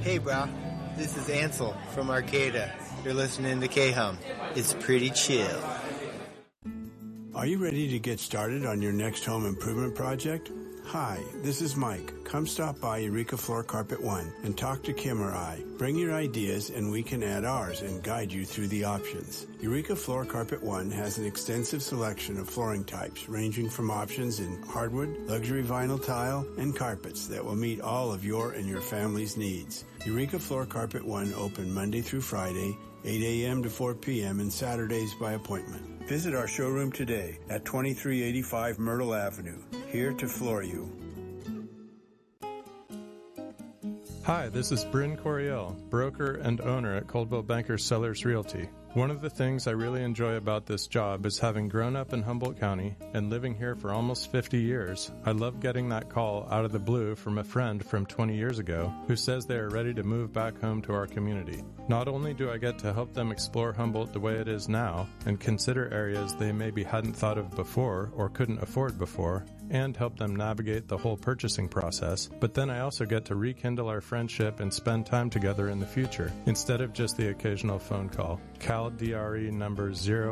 Hey, brah. This is Ansel from Arcata. You're listening to K-Hum. It's pretty chill. Are you ready to get started on your next home improvement project? Hi, this is Mike. Come stop by Eureka Floor Carpet One and talk to Kim or I. Bring your ideas and we can add ours and guide you through the options. Eureka Floor Carpet One has an extensive selection of flooring types ranging from options in hardwood, luxury vinyl tile, and carpets that will meet all of your and your family's needs. Eureka Floor Carpet One open Monday through Friday, 8 a.m. to 4 p.m. and Saturdays by appointment. Visit our showroom today at 2385 Myrtle Avenue, here to floor you. Hi, this is Bryn Coriel, broker and owner at Coldwell Banker Sellers Realty. One of the things I really enjoy about this job is having grown up in Humboldt County and living here for almost 50 years. I love getting that call out of the blue from a friend from 20 years ago who says they are ready to move back home to our community. Not only do I get to help them explore Humboldt the way it is now and consider areas they maybe hadn't thought of before or couldn't afford before, and help them navigate the whole purchasing process, but then I also get to rekindle our friendship and spend time together in the future, instead of just the occasional phone call. Cal DRE number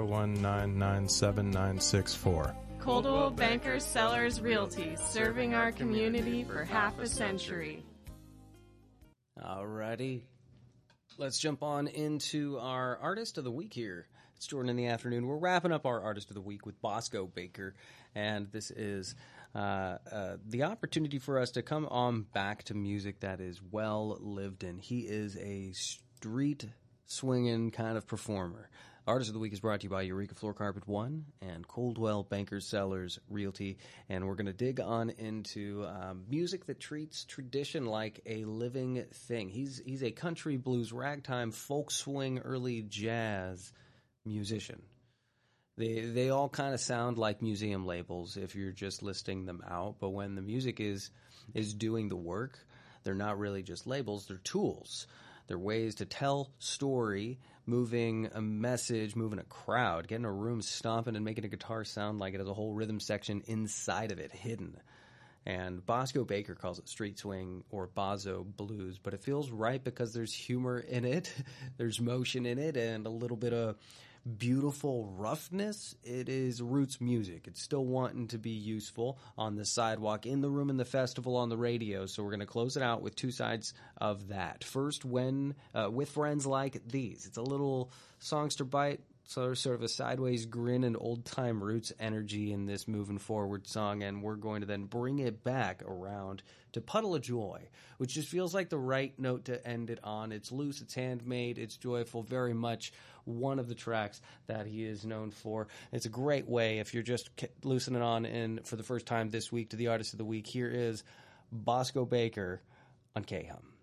019979664. Coldwell Banker Sellers Realty, serving our community for half a century. Alrighty. Let's jump on into our Artist of the Week here. It's Jordan in the afternoon. We're wrapping up our Artist of the Week with Bosco Baker, and this is the opportunity for us to come on back to music that is well lived in. He is a street swinging kind of performer. Artist of the Week is brought to you by Eureka Floor Carpet One and Coldwell Banker Sellers Realty, and we're going to dig on into music that treats tradition like a living thing. He's a country blues, ragtime, folk swing, early jazz musician. They all kind of sound like museum labels if you're just listing them out, but when the music is doing the work, they're not really just labels, they're tools. They're ways to tell story, moving a message, moving a crowd, getting a room stomping and making a guitar sound like it has a whole rhythm section inside of it, hidden. And Bosco Baker calls it street swing or Bozo blues, but it feels right because there's humor in it, there's motion in it, and a little bit of beautiful roughness. It is roots music. It's still wanting to be useful on the sidewalk, in the room, in the festival, on the radio. So we're going to close it out with two sides of that. First, when with friends like these. It's a little songster bite, so sort of a sideways grin and old-time roots energy in this moving forward song, and we're going to then bring it back around to Puddle of Joy, which just feels like the right note to end it on. It's loose, it's handmade, it's joyful, very much one of the tracks that he is known for. It's a great way, if you're just loosening on in for the first time this week to the Artist of the Week, here is Bosco Baker on K-Hum.